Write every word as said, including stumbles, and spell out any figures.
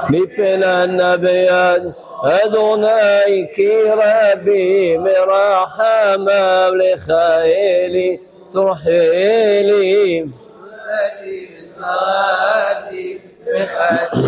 מפני הנביאת אדוני כי רבי מרחמיו לך אלי צורחי לי